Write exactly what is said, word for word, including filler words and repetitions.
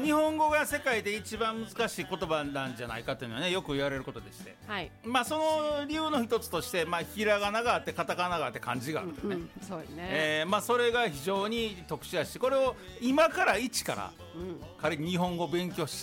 日本語が世界で一番難しい言葉なんじゃないかというのはねよく言われることでして、 はい、 まあその理由の一つとして、まあ、ひらがながあってカタカナがあって漢字があるとね、 うんうん、そうね、 えーまあ、それが非常に特殊やし、これを今から一から、 うん、 仮に日本語を勉強し